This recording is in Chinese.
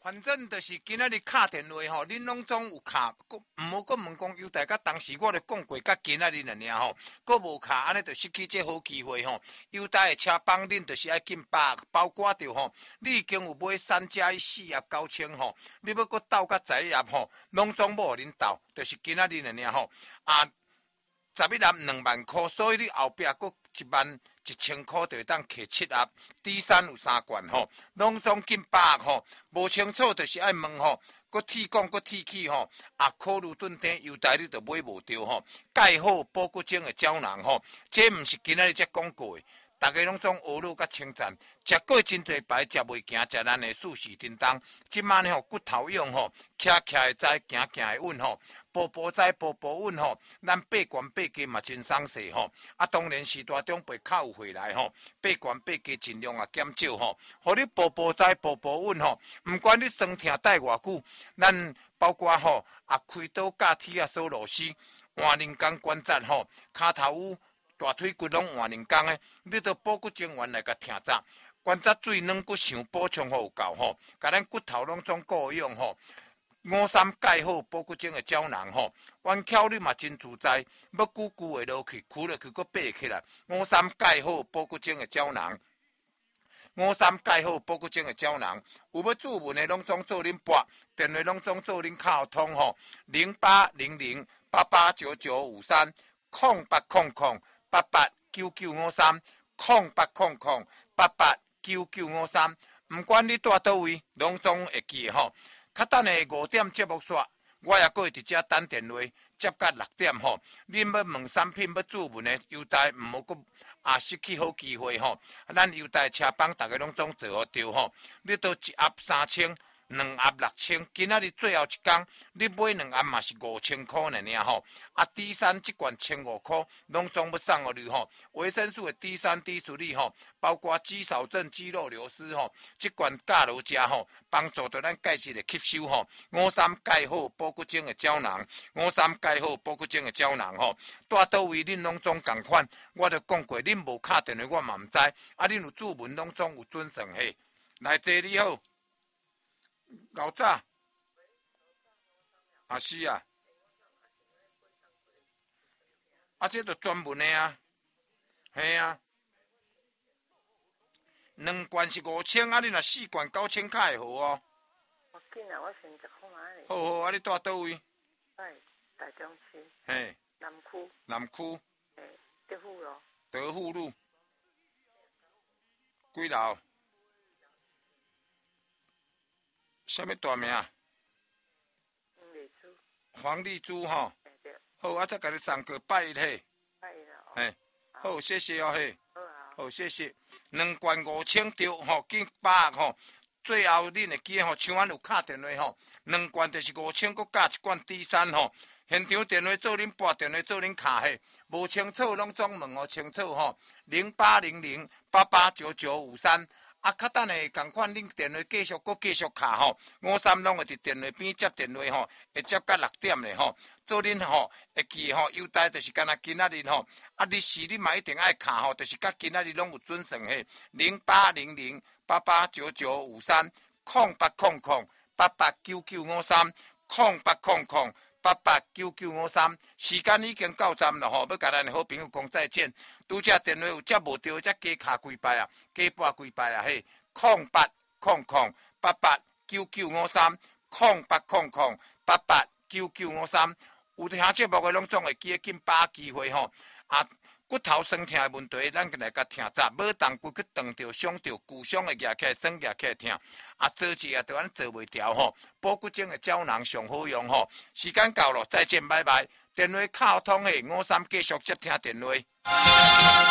反正就是今仔日敲电话吼，恁拢总有敲，毋好阁问讲优待。甲当时我著讲过，甲今仔日尔吼，阁无敲，安尼著失去这好机会吼。优待的车帮恁著是爱紧把握，包括着吼，你已经有买3加1 4盒9000吼，你要阁斗甲11盒吼，拢总要互恁斗，就是今仔日尔吼。11盒2万块，所以你后壁阁11000块就会当摕7盒，底山有3罐吼，拢总紧把握吼，无清楚就是爱问吼，阁铁讲阁铁去吼，考虑顿顶优待你就买无着吼，盖好保骨精的胶囊吼，这毋是今仔日才讲过的，大家拢总学乐甲称赞，食过真侪排，食袂行，食咱的四喜叮当，即晚吼骨头用吼，徛会知，行会稳吼。步步知步步稳吼，咱八关八低嘛真爽势吼。当然时大中辈较有回来吼，八关八低尽量减少吼，互你步步知步步稳吼。毋管你酸痛待偌久，咱包括吼开刀架铁锁螺丝，换人工关节吼，骹头有大腿骨拢换人工的，你着保骨精原来甲听早，关节水软骨想补充好有够吼，甲咱骨头拢总够用吼。53盖好保骨精的胶囊吼，弯翘你嘛真自在，要久久会落去，屈落去佫爬起来。53盖好保骨精的胶囊，53盖好保骨精的胶囊，有要注文的拢总做恁拨，电话拢总做恁敲通吼，0800889953，0800889953，毋管你住倒位，拢总会记吼。较等下5点节目煞，我也阁会伫遮等电话，接到6点吼。恁要问产品要注文的优待，毋好阁失去好机会吼。咱优待车帮大家拢总做好着吼。你都1盒3000。2盒6000，今仔日最后一天，你买2盒嘛是5000块尔吼。底山这罐1500块，拢总要送互你吼。维生素的底山低速力吼，包括肌少症、肌肉流失吼，这罐加落食吼，帮助到咱钙质的吸收吼。53钙好保骨精的胶囊，53钙好保骨精的胶囊吼。住倒位恁拢总共款，我著讲过，恁无敲电话我嘛毋知，恁有注文拢总有准算嘿。来坐你好。老早，是啊，这就专门的啊，嘿啊，2罐是5000，你若4罐9000较会好哦。 我紧啊，我先食看卖。 好，你住倒位？ 大中区。 嘿。 南区。 南区。 德富路。 德富路。几楼？什么大名？黄丽珠吼。好，再甲你送个拜一嘿。 拜一了。 嘿，好，谢谢哦嘿。好，谢谢。2罐5000着吼，紧把握吼。最后恁会记吼，像阮有敲电话吼，2罐就是5000，佮加1罐底山吼。现场电话做恁拨，电话做恁敲嘿，无清楚拢总问哦清楚吼。0800889953。较等下共款，恁电话继续敲吼，53拢会伫电话边接电话吼，会接到6点咧吼。做恁吼会记吼，优待就是敢若今仔日吼，日时你嘛一定爱敲吼，就是甲今仔日拢有准算嘿。0800889953，0800889953，时间已经到站了吼，要甲咱的好朋友讲再见。拄则电话有接无到，才加敲几摆啊，加拨几摆啊嘿。0800889953，0800889953，有听节目的拢总会记紧把握机会吼。骨头酸痛的问题，咱来甲听早，无当骨去撞着、伤着、骨伤会夹起来，酸夹起来痛。做事啊，对咱做袂调吼。保骨精的胶囊上好用吼。时间到了，再见，拜拜。电话敲通的53继续接听电话。